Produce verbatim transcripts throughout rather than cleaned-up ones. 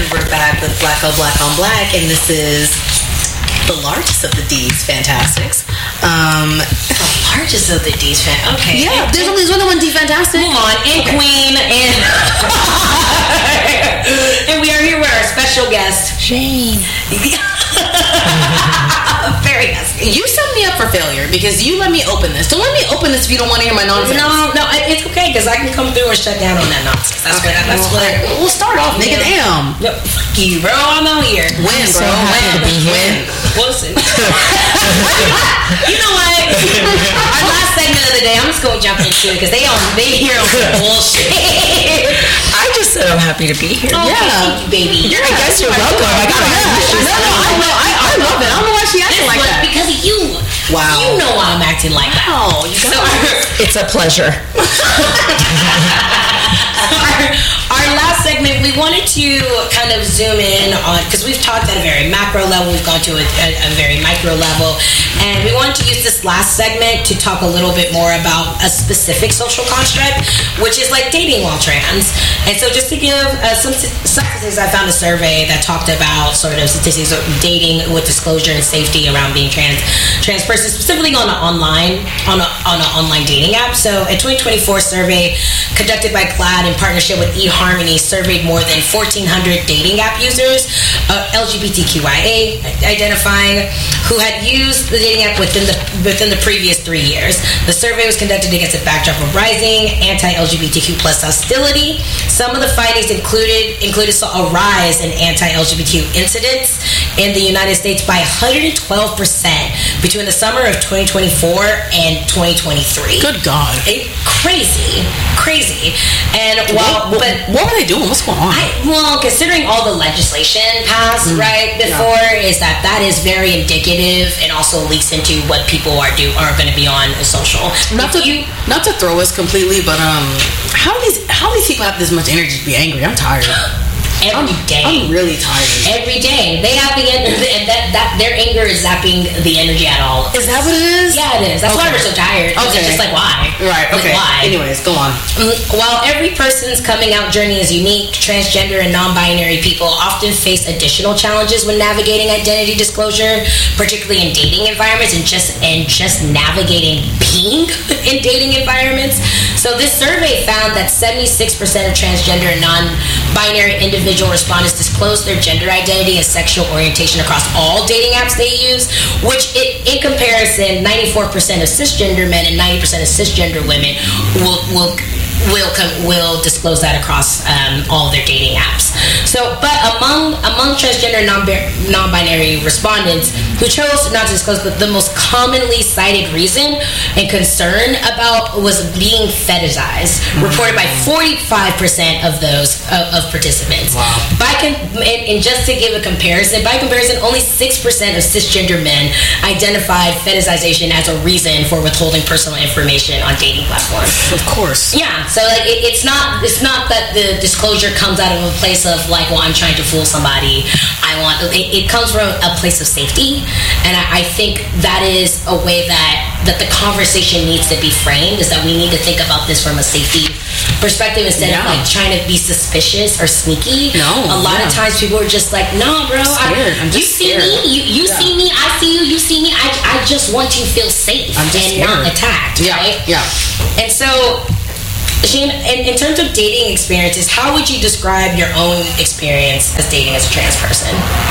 And we're back with Black on Black on Black, and this is the largest of the D's Fantastics. Um, the largest of the D's fan. Okay. Yeah, and, there's only there's only one D Fantastic. Come on, and okay. Queen, and and we are here with our special guest, Shane. Very nice. You set me up for failure because you let me open this. Don't let me open this if you don't want to hear my nonsense. No, no, it's okay because I can come through and shut down on that nonsense. That's okay. what. That's well, what. We'll start off, nigga. Damn. No, fuck you, bro. I'm out here. Win, bro. So Win. Win. Listen. You know what? Our last segment of the day, I'm just gonna jump into it because they on they hear on some bullshit. I just said I'm happy to be here. Oh, yeah, thank you, baby. Yeah, I guess you're welcome. I got yeah. No, no, I know. I, I love it. I don't know why she acting This like was that. because of you. Wow. You know why I'm acting like that. Oh, you So got our, It's a pleasure. our, our last segment, we wanted to kind of zoom in on, because we've talked at a very macro level, we've gone to a, a, a very micro level, and we wanted to use this last segment to talk a little bit more about a specific social construct, which is like dating while trans. And so just to give uh, some statistics, I found a survey that talked about sort of statistics of dating with disclosure and safety around being trans trans person, specifically on an online on a, on an online dating app. So a twenty twenty-four survey conducted by GLAAD in partnership with eHarmony surveyed more than fourteen hundred dating app users, uh, L G B T Q I A identifying, who had used the dating app within the within the previous three years. The survey was conducted against a backdrop of rising anti-L G B T Q plus hostility. Some of the findings included included saw a rise in anti-L G B T Q incidents in the United States by one hundred twelve percent between the summer of twenty twenty-four and twenty twenty-three. Good God. It, crazy, crazy. And while, what, what, but what were they doing? What's going on? I, well, considering all the legislation passed mm, right before, yeah. is that that is very indicative and also leaks into what people are do are going to be on social. Not to you, not to throw us completely, but um, how these how these people have this much energy to be angry? I'm tired. Every I'm, day. I'm really tired. Every day. They have the and that, that their anger is zapping the energy at all. Is that what it is? Yeah, it is. That's okay. why we're so tired. Okay. It's just like, why? Right, okay. Like, why? Anyways, go on. While every person's coming out journey is unique, transgender and non-binary people often face additional challenges when navigating identity disclosure, particularly in dating environments and just and just navigating being in dating environments. So this survey found that seventy-six percent of transgender and non-binary individual respondents disclose their gender identity and sexual orientation across all dating apps they use, which it, in comparison, ninety-four percent of cisgender men and ninety percent of cisgender women will will will will disclose that across um, all their dating apps. So, but among among transgender non non-binary respondents who chose not to disclose, but the most commonly cited reason and concern about was being fetishized, mm-hmm. reported by forty-five percent of those uh, of participants. Wow. By con- and, and just to give a comparison, by comparison, only six percent of cisgender men identified fetishization as a reason for withholding personal information on dating platforms. Of course. Yeah. So like it, it's not it's not that the disclosure comes out of a place of like, well, I'm trying to fool somebody. I want it, it comes from a place of safety, and I, I think that is a way that that the conversation needs to be framed. Is that we need to think about this from a safety perspective instead yeah. of like trying to be suspicious or sneaky. No. A lot yeah. of times people are just like, no, bro. I'm scared. I'm just you see scared. me, you you yeah. see me, I see you, you see me. I I just want you to feel safe I'm just and scared. not attacked. Yeah. Right? Yeah. And so. Shane, in, in terms of dating experiences, how would you describe your own experience as dating as a trans person?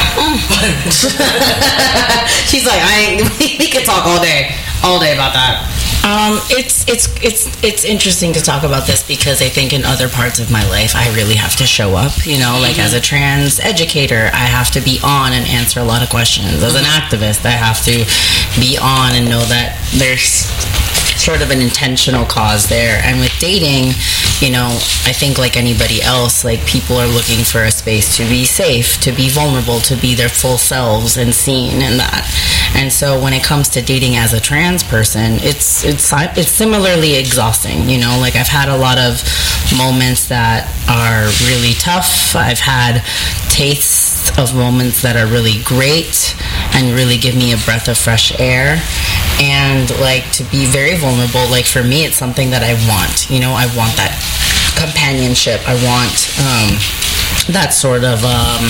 She's like, I ain't, we can talk all day, all day about that. Um, it's it's it's it's interesting to talk about this because I think in other parts of my life I really have to show up. You know, like as a trans educator, I have to be on and answer a lot of questions. As an activist, I have to be on and know that there's sort of an intentional cause there. And with dating, you know, I think like anybody else, like people are looking for a space to be safe, to be vulnerable, to be their full selves and seen in that. And so when it comes to dating as a trans person, it's it's it's similarly exhausting. You know, like I've had a lot of moments that are really tough. I've had tastes of moments that are really great and really give me a breath of fresh air. And like to be very vulnerable, like for me, it's something that I want. You know, I want that companionship. I want um, that sort of um,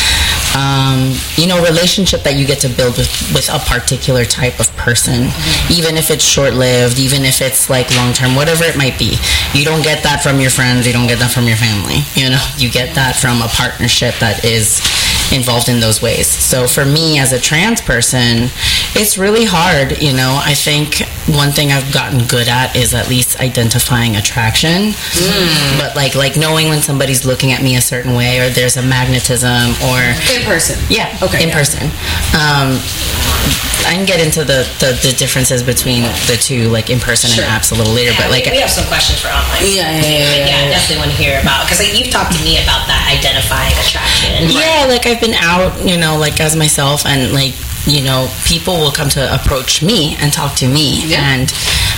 um, you know, relationship that you get to build with, with a particular type of person, mm-hmm. even if it's short-lived, even if it's like long-term, whatever it might be. You don't get that from your friends, you don't get that from your family, you know, you get that from a partnership that is involved in those ways. So for me as a trans person, it's really hard, you know. I think one thing I've gotten good at is at least identifying attraction, mm. but like like knowing when somebody's looking at me a certain way, or there's a magnetism, or in person. Yeah, okay, in yeah. person. Um, I can get into the, the, the differences between the two, like in person sure. and apps a little later. Yeah, but like we, we have some questions for online. Yeah, yeah, yeah. Yeah, yeah, yeah, I definitely want to hear about, because like, you've talked to me about that identifying attraction. Yeah, like I've been out, you know, like as myself, and like, you know, people will come to approach me and talk to me, yeah. and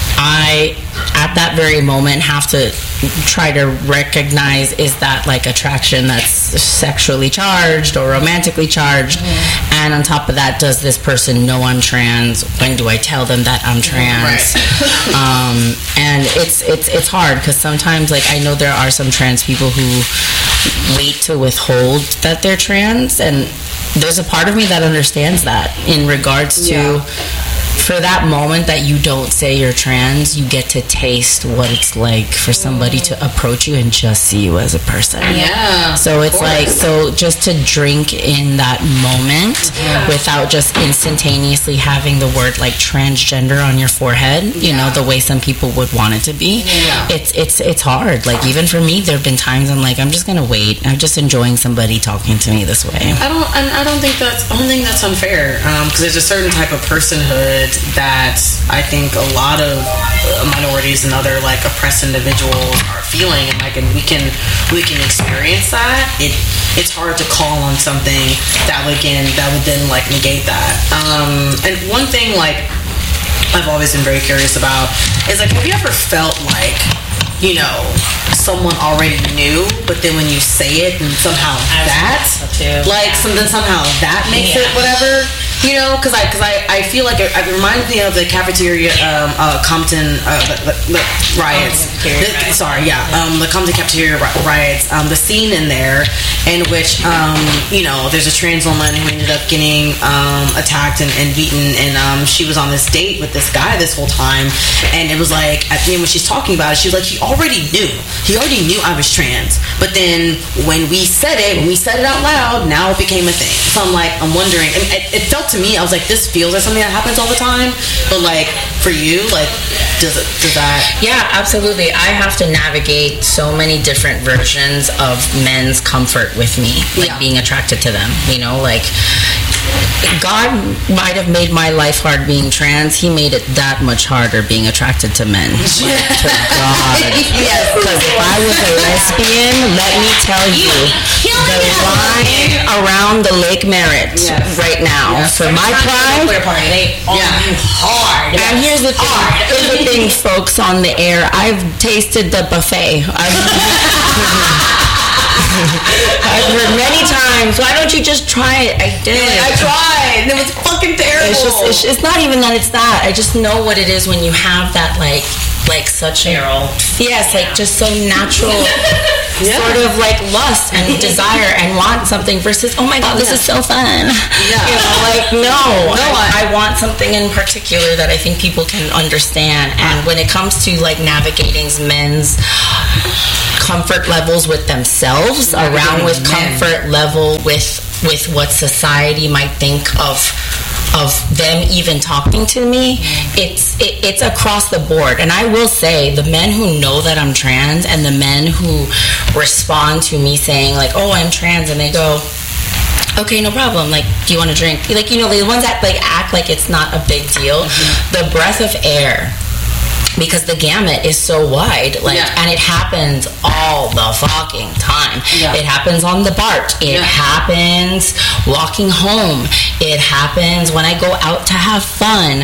I, at that very moment, have to try to recognize, is that like attraction that's sexually charged or romantically charged, mm-hmm. and on top of that, does this person know I'm trans? When do I tell them that I'm trans? Right. um, and it's it's it's hard, because sometimes, like, I know there are some trans people who wait to withhold that they're trans, and there's a part of me that understands that in regards to yeah. for that moment that you don't say you're trans, you get to taste what it's like for somebody to approach you and just see you as a person. Yeah. So it's like, so just to drink in that moment yeah. without just instantaneously having the word like transgender on your forehead, you yeah. know, the way some people would want it to be. Yeah. It's it's it's hard. Like, even for me, there have been times I'm like, I'm just gonna wait. I'm just enjoying somebody talking to me this way. I don't and I don't think that's I don't think that's unfair. Um, because there's a certain type of personhood that I think a lot of minorities and other like oppressed individuals are feeling, and like, and we can we can experience that. It it's hard to call on something that would again that would then like negate that. Um, and one thing like I've always been very curious about is like, have you ever felt like, you know, someone already knew, but then when you say it and somehow that like yeah. something somehow that makes yeah. it whatever. You know, because I, cause I, I feel like it, it reminds me of the cafeteria, um, uh, Compton uh, the, the, the riots. Oh, the, the, sorry, yeah, um, the Compton cafeteria riots. Um, the scene in there in which, um, you know, there's a trans woman who ended up getting um, attacked and, and beaten, and um, she was on this date with this guy this whole time, and it was like, at the end when she's talking about it, she was like, he already knew. He already knew I was trans. But then when we said it, when we said it out loud, now it became a thing. So I'm like, I'm wondering, and it, it felt to me, I was like, this feels like something that happens all the time, but like for you, like, does it does that? Yeah, absolutely. I have to navigate so many different versions of men's comfort with me, like yeah. being attracted to them, you know, like God might have made my life hard being trans. He made it that much harder being attracted to men. Like, to God. Yes, because if I was a lesbian, let me tell you, the line around the Lake Merritt yes. right now yes. for my pride, they are yeah. hard. And here's the thing, here's the thing, folks on the air. I've tasted the buffet. I've I've heard many times, why don't you just try it? I did. I tried. It was fucking terrible. It's just, it's, it's not even that it's that. I just know what it is when you have that, like, like such a, yes, like just so natural yeah. sort of like lust and desire and want something versus, oh my God, this yeah. is so fun. Yeah. You know, like, no, no I, I want something in particular that I think people can understand. And when it comes to like navigating men's comfort levels with themselves, yeah, around with comfort level with with what society might think of of them even talking to me, it's it, it's across the board. And I will say, the men who know that I'm trans and the men who respond to me saying like, oh, I'm trans, and they go, okay, no problem, like, do you want to drink? Like, you know, the ones that like act like it's not a big deal, mm-hmm. the breath of air, because the gamut is so wide, like, yeah. and it happens all the fucking time. Yeah. It happens on the BART. It yeah. happens walking home. It happens when I go out to have fun.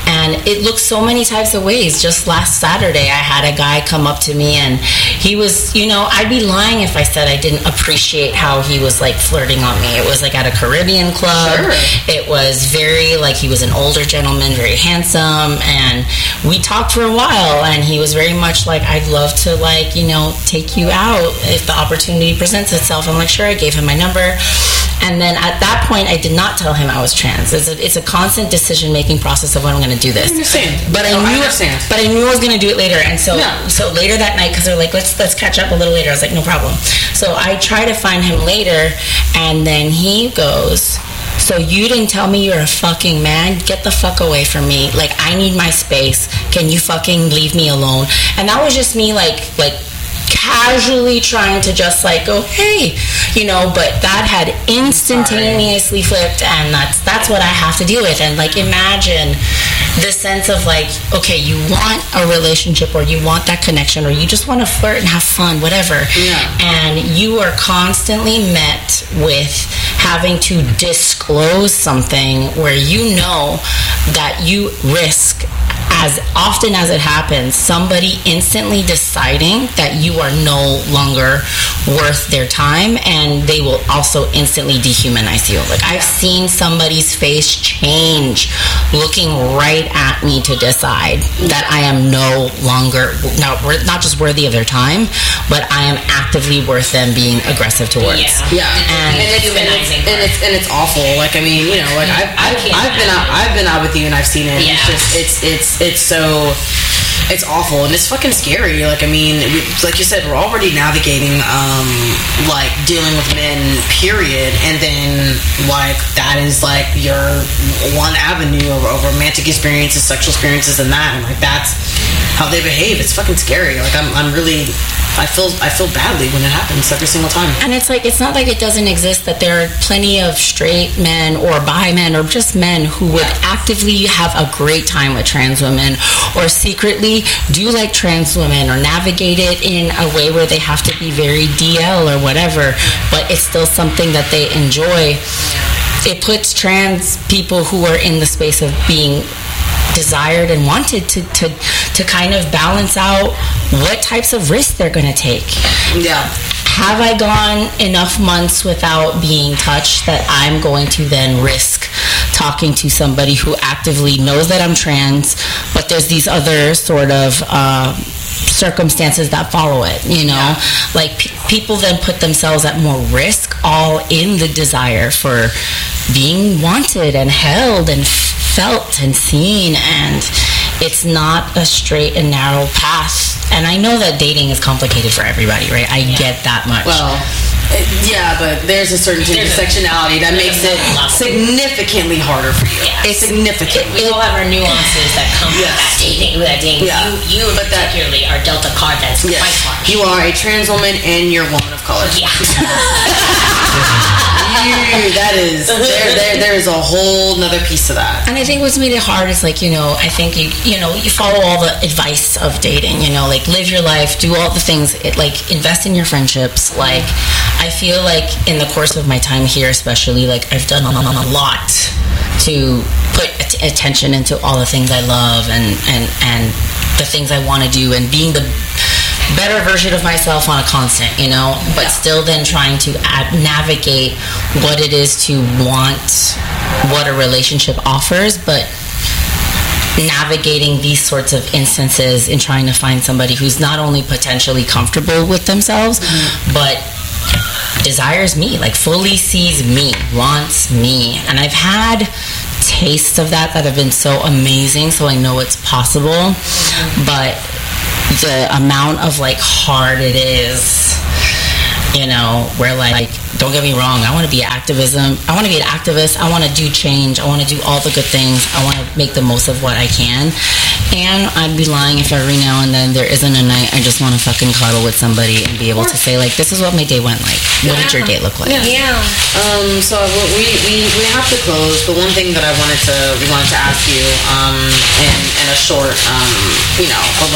And it looks so many types of ways. Just last Saturday, I had a guy come up to me, and he was, you know, I'd be lying if I said I didn't appreciate how he was like flirting on me. It was like at a Caribbean club. Sure. It was very like, he was an older gentleman, very handsome, and we talked for a while, and he was very much like, I'd love to like, you know, take you out if the opportunity presents itself. I'm like, sure. I gave him my number. And then at that point, I did not tell him I was trans. It's a, it's a constant decision-making process of when I'm going to do this. I understand. But I oh, knew, I understand. But I knew I was going to do it later. And so, Yeah. so later that night, because they're like, let's let's catch up a little later. I was like, no problem. So I try to find him later, and then he goes, so you didn't tell me you're a fucking man? Get the fuck away from me. Like, I need my space. Can you fucking leave me alone? And that was just me, like, like, casually trying to just like go, hey, you know, but that had instantaneously flipped, and that's that's what I have to deal with. And like, imagine the sense of like, okay, you want a relationship, or you want that connection, or you just want to flirt and have fun, whatever. Yeah. And you are constantly met with having to disclose something where you know that you risk, as often as it happens, somebody instantly deciding that you are no longer worth their time, and they will also instantly dehumanize you. Like, I've seen somebody's face change looking right at me to decide that I am no longer, not, not just worthy of their time, but I am actively worth them being aggressive towards. Yeah. Yeah, And and it's, and it's and it's and it's awful. Like, I mean, you know, like I've I've, I've been out I've been out with you, and I've seen it. Yeah. It's just it's it's it's so it's awful, and it's fucking scary. Like, I mean, we, like you said, we're already navigating um like dealing with men, period, and then like that is like your one avenue of, of romantic experiences, sexual experiences, and that, and like that's how they behave. It's fucking scary. Like, I'm I'm really I feel I feel badly when it happens every single time. And it's like, it's not like it doesn't exist, that there are plenty of straight men or bi men or just men who would actively have a great time with trans women, or secretly do like trans women, or navigate it in a way where they have to be very D L or whatever, but it's still something that they enjoy. It puts trans people who are in the space of being desired and wanted to, to, to kind of balance out what types of risks they're going to take. Yeah. Have I gone enough months without being touched that I'm going to then risk talking to somebody who actively knows that I'm trans, but there's these other sort of uh, circumstances that follow it, you know? Yeah. Like, pe- people then put themselves at more risk, all in the desire for being wanted and held and felt and seen, and it's not a straight and narrow path. And I know that dating is complicated for everybody, right? I yeah. get that much. Well, it, yeah, but there's a certain intersectionality that makes it significantly harder for you. Yeah. It's significant. We all have our nuances that come Yes. with that dating. With that dating, Yeah. you, you But that- particularly are dealt a card that's Yes. quite harsh. You are a trans woman and you're a woman of color. Yeah. You, that is there, there. There is a whole nother piece to that. And I think what's made it hard is, like, you know, I think you, you know, you follow all the advice of dating, you know, like, live your life, do all the things, it, like, invest in your friendships. Like, I feel like in the course of my time here, especially, like, I've done a, a lot to put at- attention into all the things I love, and, and, and the things I want to do, and being the better version of myself on a constant, you know, but Yeah. still then trying to ad- navigate what it is to want what a relationship offers, but navigating these sorts of instances in trying to find somebody who's not only potentially comfortable with themselves, mm-hmm. but desires me, like fully sees me, wants me. And I've had tastes of that that have been so amazing, so I know it's possible, mm-hmm. but the amount of like hard it is, you know, where like, don't get me wrong, I want to be activism. I want to be an activist. I want to do change. I want to do all the good things. I want to make the most of what I can. And I'd be lying if every now and then there isn't a night I just want to fucking cuddle with somebody and be able to say, like, this is what my day went like. What did your day look like? Yeah. Yeah. Um, so we, we, we have to close, but one thing that I wanted to we wanted to ask you, um, in, in a short, um, you know, but like,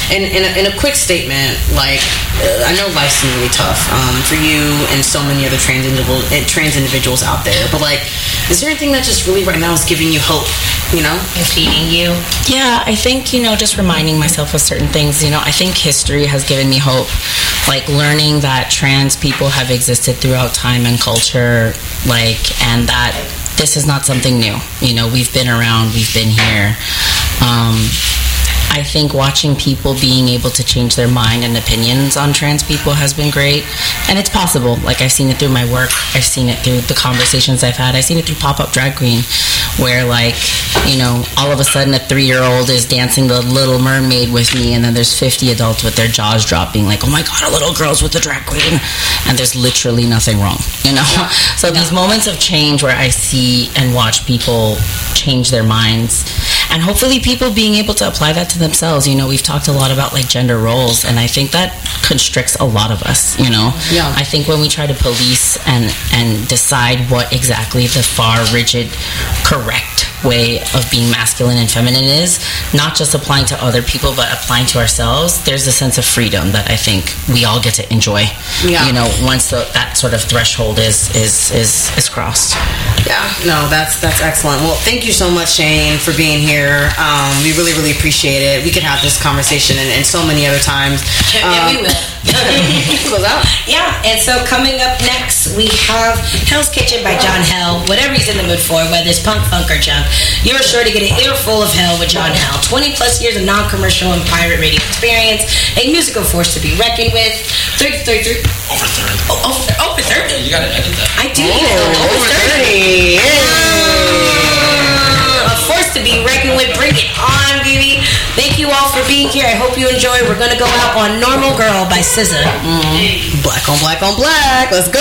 in, in, a, in a quick statement, like, uh, I know life's been really tough um, for you and so many other trans, individual, trans individuals out there, but like, is there anything that just really right now is giving you hope, you know? And feeding you? Yeah, I think, you know, just reminding myself of certain things, you know, I think history has given me hope. Like learning that trans people have existed throughout time and culture, like, and that this is not something new. You know, we've been around, we've been here. Um, I think watching people being able to change their mind and opinions on trans people has been great. And it's possible. Like, I've seen it through my work. I've seen it through the conversations I've had. I've seen it through Pop-Up Drag Queen, where, like, you know, all of a sudden a three-year-old is dancing the Little Mermaid with me, and then there's fifty adults with their jaws dropping, like, oh my God, a little girl's with the drag queen. And there's literally nothing wrong, you know? So these moments of change where I see and watch people change their minds, and hopefully people being able to apply that to themselves. You know, we've talked a lot about like gender roles, and I think that constricts a lot of us, you know? Yeah. I think when we try to police and, and decide what exactly the far rigid, correct way of being masculine and feminine is, not just applying to other people, but applying to ourselves, there's a sense of freedom that I think we all get to enjoy, yeah. you know, once the, that sort of threshold is, is, is, is crossed. Yeah, no, that's that's excellent. Well, thank you so much, Shane, for being here. Um, we really, really appreciate it. We could have this conversation and, and so many other times. Yeah, um, we will. Close out. Yeah, and so coming up next, we have Hell's Kitchen by John Hell. Whatever he's in the mood for, whether it's punk, funk, or junk, you're sure to get an earful of hell with John Hell. twenty plus years of non-commercial and pirate radio experience, a musical force to be reckoned with. thirty, thirty, thirty Over thirty. Oh, over, over thirty. Yeah, you gotta edit that. I do. Oh, Yeah, over thirty. Uh, a force to be reckoned with. Bring it on, baby. Thank you all for being here. I hope you enjoy. We're gonna go out on Normal Girl by S Z A. Mm. Black on black on black. Let's go.